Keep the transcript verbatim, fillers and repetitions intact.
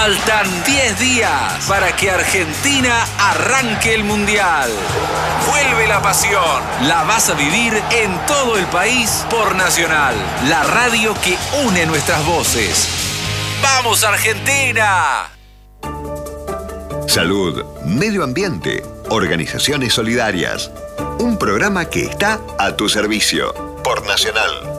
Faltan diez días para que Argentina arranque el Mundial. Vuelve la pasión. La vas a vivir en todo el país por Nacional, la radio que une nuestras voces. ¡Vamos, Argentina! Salud, medio ambiente, organizaciones solidarias. Un programa que está a tu servicio por Nacional.